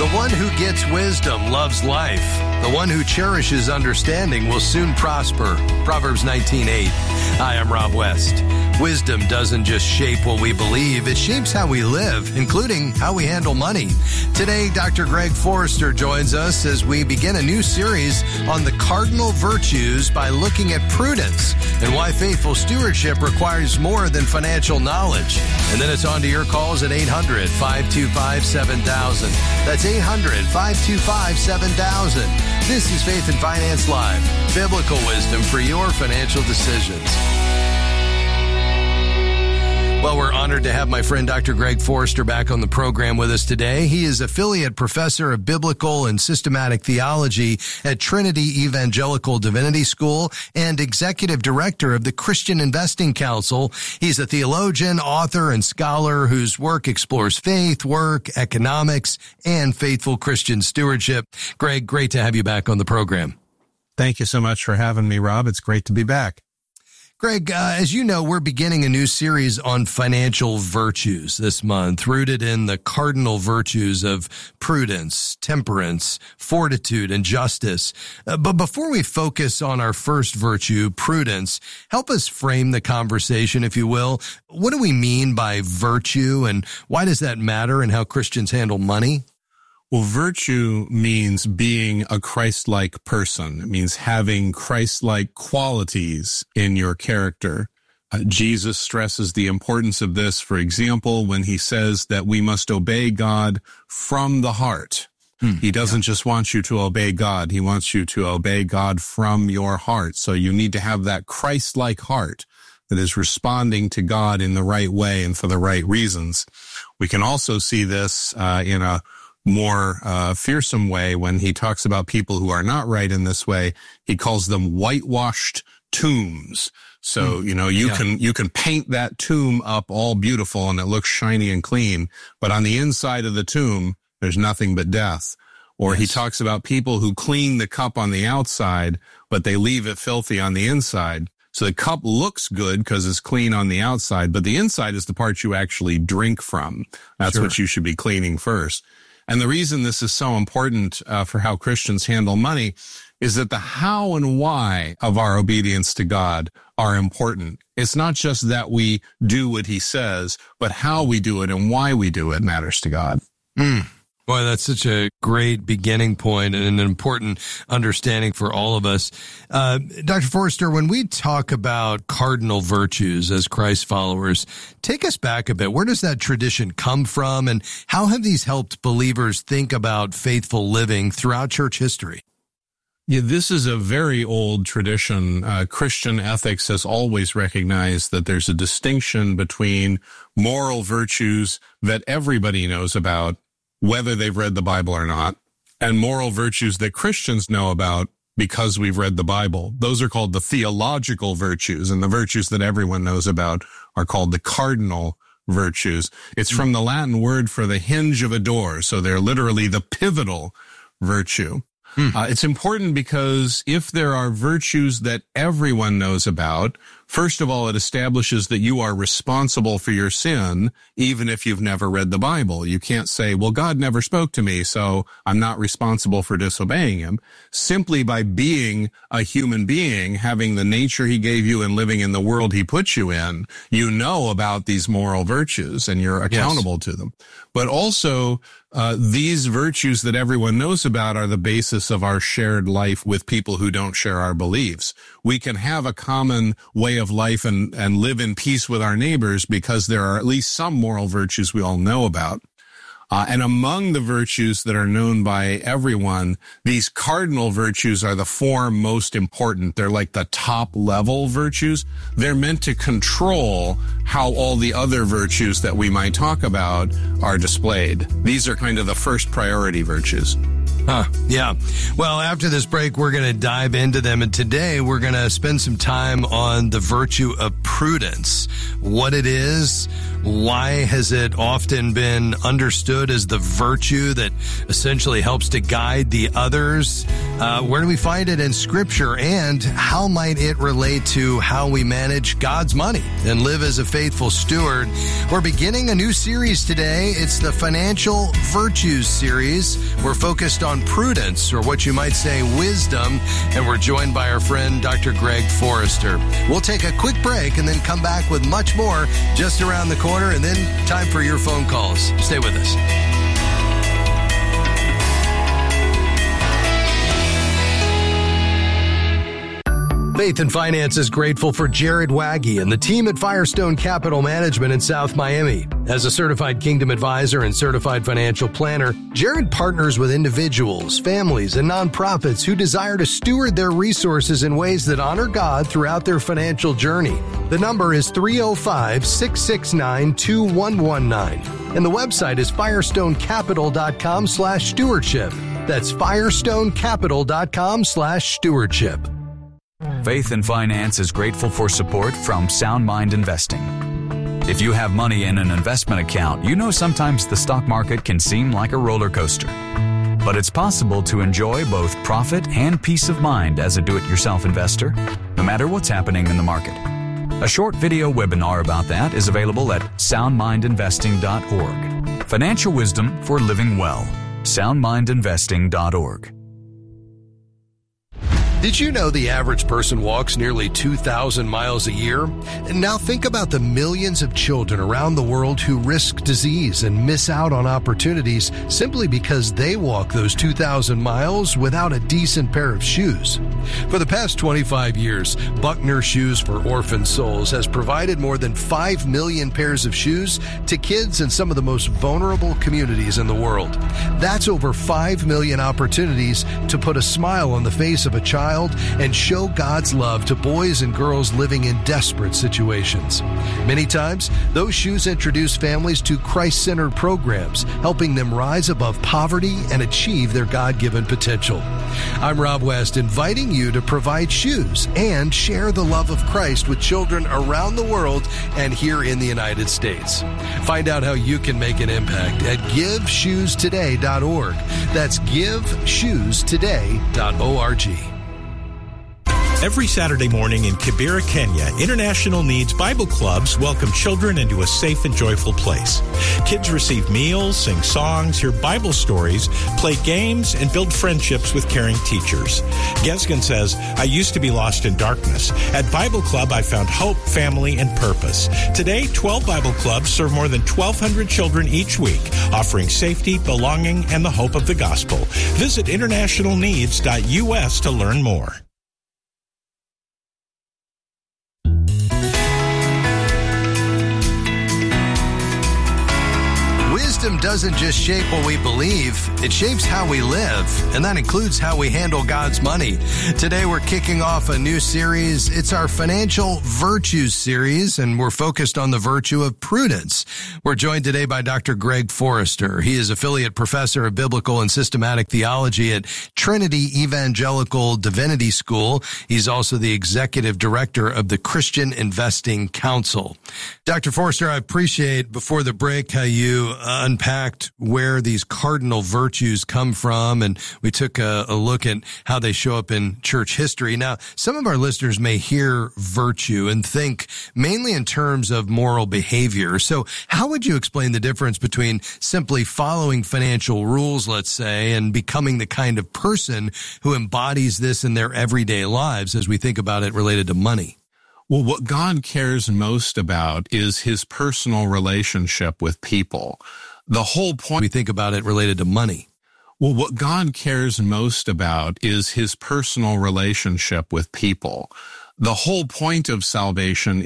The one who gets wisdom loves life. The one who cherishes understanding will soon prosper. Proverbs 19:8. Hi, I'm Rob West. Wisdom doesn't just shape what we believe, it shapes how we live, including how we handle money. Today, Dr. Greg Forrester joins us as we begin a new series on the cardinal virtues by looking at prudence and why faithful stewardship requires more than financial knowledge. And then it's on to your calls at 800-525-7000. That's 800-525-7000. This is Faith and Finance Live, biblical wisdom for your financial decisions. Well, we're honored to have my friend Dr. Greg Forrester back on the program with us today. He is affiliate professor of biblical and systematic theology at Trinity Evangelical Divinity School and executive director of the Christian Investing Council. He's a theologian, author, and scholar whose work explores faith, work, economics, and faithful Christian stewardship. Greg, great to have you back on the program. Thank you so much for having me, Rob. It's great to be back. Greg, as you know, we're beginning a new series on financial virtues this month, rooted in the cardinal virtues of prudence, temperance, fortitude, and justice. But before we focus on our first virtue, prudence, help us frame the conversation, if you will. What do we mean by virtue, and why does that matter in how Christians handle money? Well, virtue means being a Christ-like person. It means having Christ-like qualities in your character. Jesus stresses the importance of this, for example, when he says that we must obey God from the heart. He doesn't just want you to obey God. He wants you to obey God from your heart. So you need to have that Christ-like heart that is responding to God in the right way and for the right reasons. We can also see this in a more fearsome way when he talks about people who are not right in this way. He calls them whitewashed tombs. So, you can paint that tomb up all beautiful and it looks shiny and clean, but on the inside of the tomb, there's nothing but death. Or he talks about people who clean the cup on the outside, but they leave it filthy on the inside. So the cup looks good because it's clean on the outside, but the inside is the part you actually drink from. That's what you should be cleaning first. And the reason this is so important for how Christians handle money is that the how and why of our obedience to God are important. It's not just that we do what he says, but how we do it and why we do it matters to God. Boy, that's such a great beginning point and an important understanding for all of us. Dr. Forrester, when we talk about cardinal virtues as Christ followers, take us back a bit. Where does that tradition come from, and how have these helped believers think about faithful living throughout church history? Yeah, this is a very old tradition. Christian ethics has always recognized that there's a distinction between moral virtues that everybody knows about, whether they've read the Bible or not, and moral virtues that Christians know about because we've read the Bible. Those are called the theological virtues, and the virtues that everyone knows about are called the cardinal virtues. It's from the Latin word for the hinge of a door, so they're literally the pivotal virtue. It's important because if there are virtues that everyone knows about, first of all, it establishes that you are responsible for your sin, even if you've never read the Bible. You can't say, well, God never spoke to me, so I'm not responsible for disobeying him. Simply by being a human being, having the nature he gave you and living in the world he put you in, you know about these moral virtues and you're accountable to them. But also, these virtues that everyone knows about are the basis of our shared life with people who don't share our beliefs. We can have a common way of life and live in peace with our neighbors because there are at least some moral virtues we all know about. And among the virtues that are known by everyone, these cardinal virtues are the four most important. They're like the top level virtues. They're meant to control how all the other virtues that we might talk about are displayed. These are kind of the first priority virtues. Yeah. Well, after this break, we're going to dive into them. And today we're going to spend some time on the virtue of prudence, what it is, why has it often been understood as the virtue that essentially helps to guide the others, Where do we find it in Scripture, and how might it relate to how we manage God's money and live as a faithful steward? We're beginning a new series today. It's the Financial Virtues series. We're focused on prudence, or what you might say wisdom, and we're joined by our friend Dr. Greg Forrester. We'll take a quick break and then come back with much more just around the corner, and then time for your phone calls. Stay with us. Faith and Finance is grateful for Jared Waggy and the team at Firestone Capital Management in South Miami. As a certified Kingdom advisor and certified financial planner, Jared partners with individuals, families, and nonprofits who desire to steward their resources in ways that honor God throughout their financial journey. The number is 305-669-2119, and the website is firestonecapital.com/stewardship. That's firestonecapital.com/stewardship. Faith and Finance is grateful for support from Sound Mind Investing. If you have money in an investment account, you know sometimes the stock market can seem like a roller coaster. But it's possible to enjoy both profit and peace of mind as a do-it-yourself investor, no matter what's happening in the market. A short video webinar about that is available at soundmindinvesting.org. Financial wisdom for living well. soundmindinvesting.org. Did you know the average person walks nearly 2,000 miles a year? And now think about the millions of children around the world who risk disease and miss out on opportunities simply because they walk those 2,000 miles without a decent pair of shoes. For the past 25 years, Buckner Shoes for Orphan Souls has provided more than 5 million pairs of shoes to kids in some of the most vulnerable communities in the world. That's over 5 million opportunities to put a smile on the face of a child and show God's love to boys and girls living in desperate situations. Many times, those shoes introduce families to Christ-centered programs, helping them rise above poverty and achieve their God-given potential. I'm Rob West, inviting you to provide shoes and share the love of Christ with children around the world and here in the United States. Find out how you can make an impact at GiveShoesToday.org. That's GiveShoesToday.org. Every Saturday morning in Kibera, Kenya, International Needs Bible Clubs welcome children into a safe and joyful place. Kids receive meals, sing songs, hear Bible stories, play games, and build friendships with caring teachers. Gesgen says, I used to be lost in darkness. At Bible Club, I found hope, family, and purpose. Today, 12 Bible Clubs serve more than 1,200 children each week, offering safety, belonging, and the hope of the gospel. Visit internationalneeds.us to learn more. Wisdom doesn't just shape what we believe, it shapes how we live, and that includes how we handle God's money. Today we're kicking off a new series. It's our Financial Virtues series, and we're focused on the virtue of prudence. We're joined today by Dr. Greg Forrester. He is affiliate professor of biblical and systematic theology at Trinity Evangelical Divinity School. He's also the executive director of the Christian Investing Council. Dr. Forrester, I appreciate before the break how you unpacked where these cardinal virtues come from, and we took a look at how they show up in church history. Now, some of our listeners may hear virtue and think mainly in terms of moral behavior. So how would you explain the difference between simply following financial rules, let's say, and becoming the kind of person who embodies this in their everyday lives as we think about it related to money? Well, what God cares most about is his personal relationship with people. The whole point we think about it related to money. Well, what God cares most about is his personal relationship with people. The whole point of salvation